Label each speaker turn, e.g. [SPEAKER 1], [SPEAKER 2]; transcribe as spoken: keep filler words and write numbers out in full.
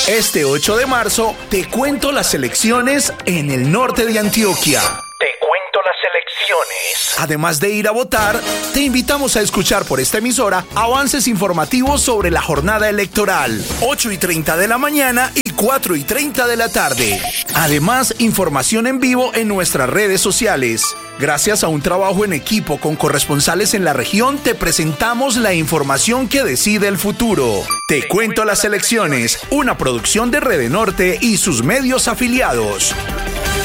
[SPEAKER 1] Este ocho de marzo te cuento las elecciones en el norte de Antioquia. Te cuento las elecciones. Además de ir a votar, te invitamos a escuchar por esta emisora avances informativos sobre la jornada electoral, ocho y treinta de la mañana y cuatro y treinta de la tarde. Además, información en vivo en nuestras redes sociales. Gracias a un trabajo en equipo con corresponsales en la región, te presentamos la información que decide el futuro. Te cuento las elecciones, una producción de Rede Norte y sus medios afiliados.